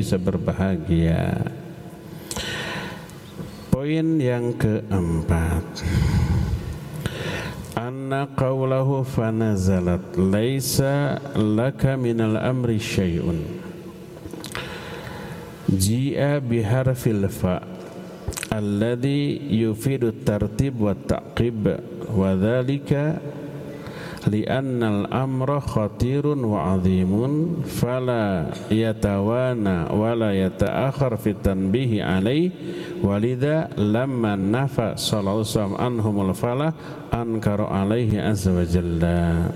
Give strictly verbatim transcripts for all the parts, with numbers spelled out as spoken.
bisa berbahagia. Poin yang keempat, anna qawlahu fanazalat laisa laka minal amri syai'un. Ji'a biharfil fa alladhi yufidu tartib wa ta'qib wa dhalika li'annal amra khatirun wa 'azimun fala yatawana wa la yata'akhir fi tanbihi alaih walidha lamma nafa sallallahu alaihi wasallam anhumul falah ankara alaihi azza wa jalla.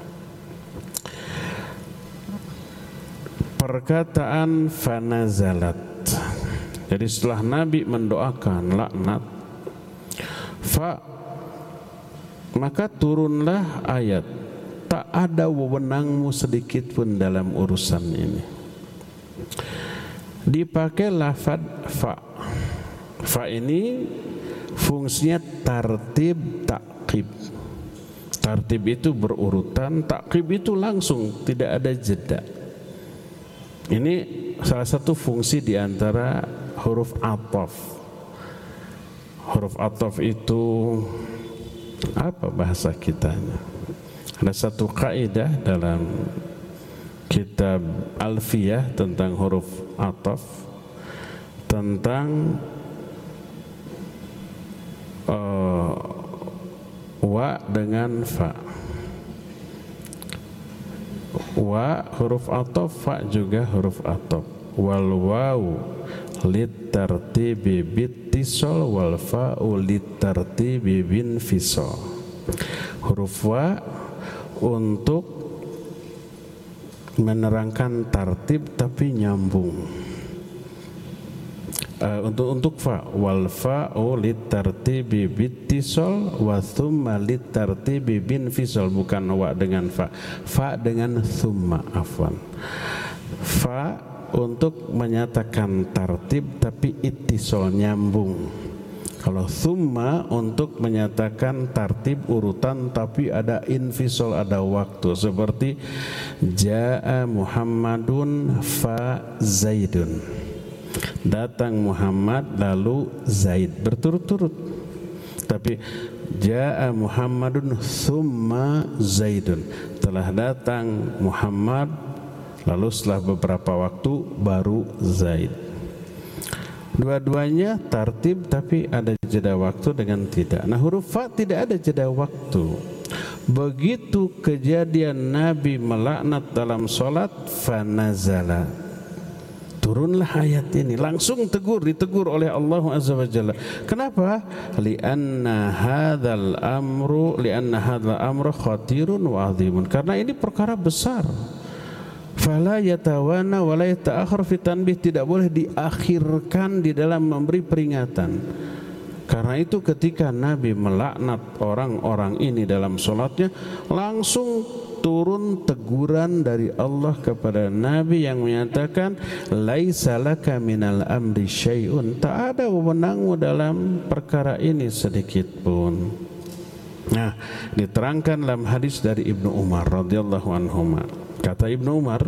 Perkataan fanazalat, jadi setelah Nabi mendoakan laknat fa, maka turunlah ayat, tak ada wewenangmu sedikit pun dalam urusan ini. Dipakai lafad fa. Fa ini fungsinya tartib ta'qib. Tartib itu berurutan, ta'qib itu langsung, tidak ada jeda. Ini salah satu fungsi di antara huruf ataf. Huruf ataf itu apa bahasa kitanya? Ada satu kaidah dalam kitab Alfiyah tentang huruf ataf, tentang uh, wa dengan fa. Wa huruf ataf, fa juga huruf ataf. Wal waw litartibi bittisal wal fa'u litartibi bin fisal. Huruf wa untuk menerangkan tartib tapi nyambung. Uh, untuk untuk fa wal fa'u litartibi bittisal wa thumma litartibi bin fisal, bukan wa dengan fa. Fa dengan thumma, afwan. Fa untuk menyatakan tartib tapi ittisal, nyambung. Kalau thumma untuk menyatakan tartib urutan tapi ada infisal, ada waktu, seperti jaa Muhammadun fa Zaidun, datang Muhammad lalu Zaid, berturut-turut. Tapi jaa Muhammadun thumma Zaidun, telah datang Muhammad lalu setelah beberapa waktu baru Zaid. Dua-duanya tartib tapi ada jeda waktu dengan tidak. Nah, huruf fa tidak ada jeda waktu. Begitu kejadian Nabi melaknat dalam solat, fanazala, turunlah ayat ini, langsung tegur, ditegur oleh Allah Azza wa Jalla. Kenapa? Li'anna hadzal amru li'anna hadzal amru khatirun wa 'azimun. Karena ini perkara besar. Fala yatawana wa la yata'akhir fi tanbih, tidak boleh diakhirkan di dalam memberi peringatan. Karena itu ketika Nabi melaknat orang-orang ini dalam salatnya, langsung turun teguran dari Allah kepada Nabi yang menyatakan laisa laka minal amri syai'un, tak ada wewenangmu dalam perkara ini sedikit pun. Nah, diterangkan dalam hadis dari Ibnu Umar radhiyallahu anhuma. Kata Ibnu Umar,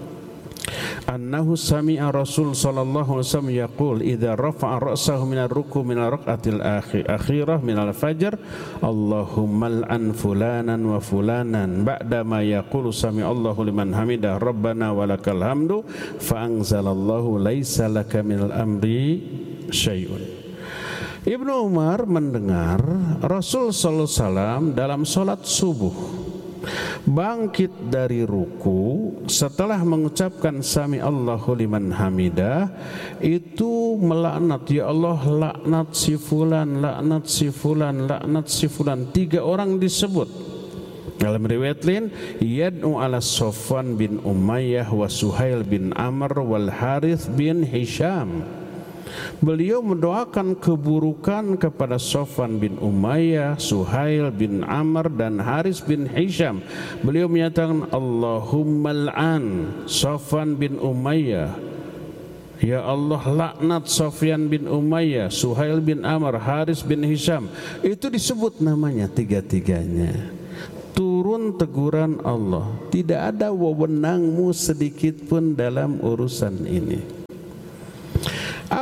annahu sami'a Rasul sallallahu alaihi wasallam yaqul idza rafa'a ra'sahu min ar-ruku' min ar-rak'atil akhirah min al-fajr Allahumma al'an fulanan wa fulanan ba'da ma yaqulu sami'allahu liman hamidah rabbana walakal hamdu fa anzalallahu laisa laka minal amri syai'un. Ibnu Umar mendengar Rasul sallallahu alaihi wasallam dalam salat subuh bangkit dari ruku setelah mengucapkan sami Allahu liman hamidah, itu melaknat, ya Allah laknat si fulan, laknat si fulan, laknat si fulan. Tiga orang disebut dalam riwayat lain, yad'u ala Safwan bin Umayyah wa Suhail bin Amr wal Harith bin Hisham. Beliau mendoakan keburukan kepada Safwan bin Umayyah, Suhail bin Amr dan Haris bin Hisham. Beliau menyatakan Allahumma al'an Safwan bin Umayyah, ya Allah laknat Safwan bin Umayyah, Suhail bin Amr, Haris bin Hisham. Itu disebut namanya tiga-tiganya. Turun teguran Allah, tidak ada wewenangmu sedikit pun dalam urusan ini.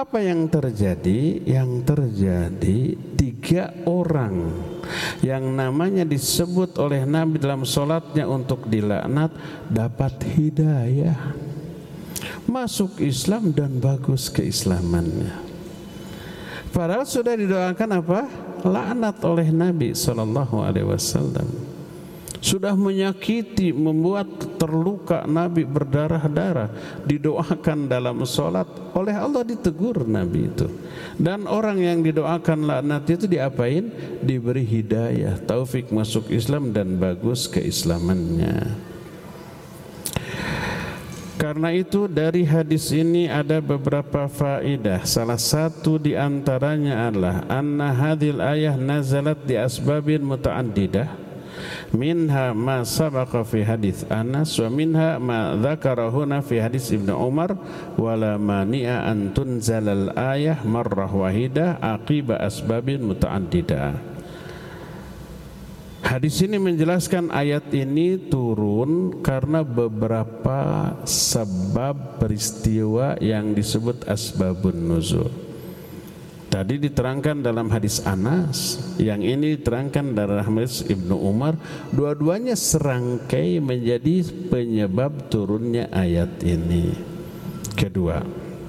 Apa yang terjadi? Yang terjadi tiga orang yang namanya disebut oleh Nabi dalam sholatnya untuk dilaknat dapat hidayah, masuk Islam dan bagus keislamannya. Padahal sudah didoakan apa? Laknat oleh Nabi Sallallahu Alaihi Wasallam. Sudah menyakiti, membuat terluka Nabi berdarah-darah, didoakan dalam sholat, oleh Allah ditegur Nabi itu. Dan orang yang didoakan laknat itu diapain? Diberi hidayah, taufik masuk Islam dan bagus keislamannya. Karena itu dari hadis ini ada beberapa faedah. Salah satu di antaranya adalah anna hadhil ayah nazalat di asbabin muta'addidah, minha ma sabaqa fi hadis Anas wa minha ma dzakarahuna fi hadis Ibnu Umar wala mani'a an tunzalal ayah marrah wahidah aqiba asbabin muta'addidah. Hadis ini menjelaskan ayat ini turun karena beberapa sebab peristiwa yang disebut asbabun nuzul. Tadi diterangkan dalam hadis Anas, yang ini diterangkan dalam hadis Ibnu Umar. Dua-duanya serangkai menjadi penyebab turunnya ayat ini. Kedua,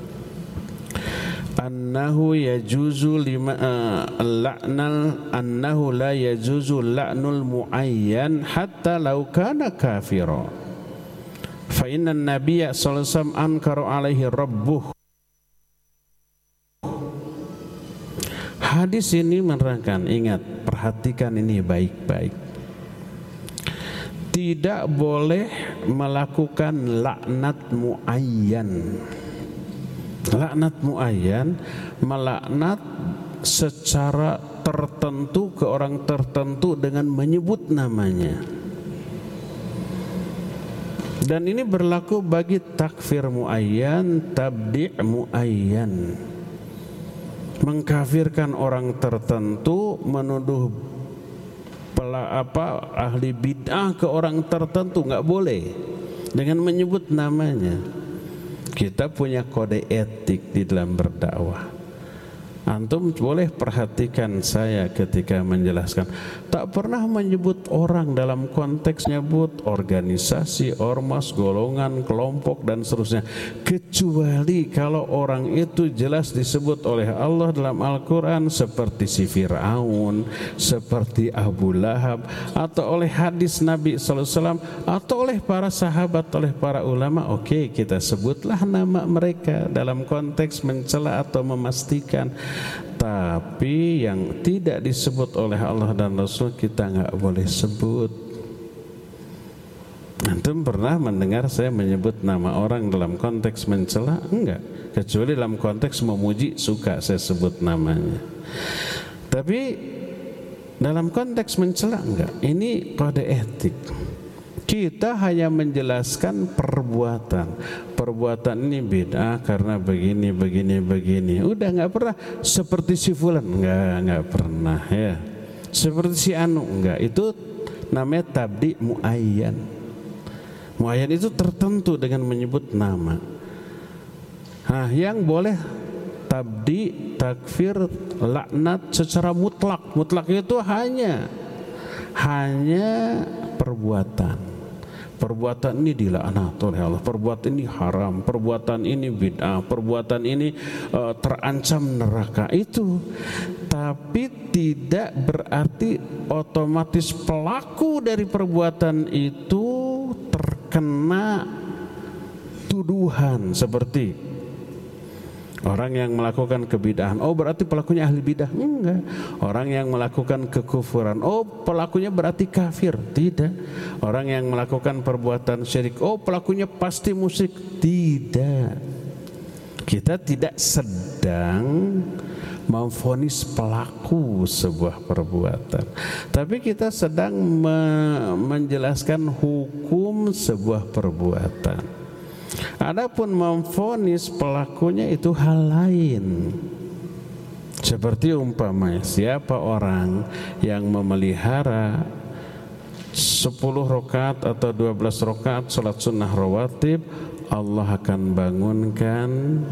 annahu yajuzu lima uh, la'nal annahu la yajuzu la'nul muayyan hatta law kana kafira. Fa inna an-nabiyya sallallahu alaihi wasallam ankara alaihi rabbuh. Hadis ini menerangkan, ingat, perhatikan ini baik-baik. Tidak boleh melakukan laknat muayyan. Laknat muayyan, melaknat secara tertentu ke orang tertentu dengan menyebut namanya. Dan ini berlaku bagi takfir muayyan, tabdi' muayyan. Mengkafirkan orang tertentu, menuduh pela, apa, ahli bid'ah ke orang tertentu, nggak boleh dengan menyebut namanya. Kita punya kode etik di dalam berdakwah. Antum boleh perhatikan saya ketika menjelaskan, tak pernah menyebut orang dalam konteks nyebut organisasi, ormas, golongan, kelompok dan seterusnya, kecuali kalau orang itu jelas disebut oleh Allah dalam Al-Quran seperti si Fir'aun, seperti Abu Lahab, atau oleh hadis Nabi sallallahu alaihi wasallam, atau oleh para sahabat, oleh para ulama. Oke, kita sebutlah nama mereka dalam konteks mencela atau memastikan. Tapi yang tidak disebut oleh Allah dan Rasul kita nggak boleh sebut. Antum pernah mendengar saya menyebut nama orang dalam konteks mencela? Enggak, kecuali dalam konteks memuji, suka saya sebut namanya. Tapi dalam konteks mencela enggak. Ini kode etik. Kita hanya menjelaskan perbuatan. Perbuatan ini beda karena begini, begini, begini. Udah nggak pernah seperti si fulan, nggak, nggak pernah ya. Seperti si anu, nggak. Itu namanya tabdi muayyan. Muayyan itu tertentu dengan menyebut nama. Nah, yang boleh tabdi, takfir, laknat secara mutlak. Mutlak itu hanya hanya perbuatan. Perbuatan ini dilaknat oleh Allah, perbuatan ini haram, perbuatan ini bid'ah, perbuatan ini uh, terancam neraka. Itu, tapi tidak berarti otomatis pelaku dari perbuatan itu terkena tuduhan seperti orang yang melakukan kebid'ahan, oh berarti pelakunya ahli bidah. Enggak. Orang yang melakukan kekufuran, oh pelakunya berarti kafir. Tidak. Orang yang melakukan perbuatan syirik, oh pelakunya pasti musyrik. Tidak. Kita tidak sedang memvonis pelaku sebuah perbuatan, tapi kita sedang me- menjelaskan hukum sebuah perbuatan. Adapun memvonis pelakunya itu hal lain. Seperti umpamanya, siapa orang yang memelihara sepuluh rakaat atau dua belas rakaat salat sunnah rawatib, Allah akan bangunkan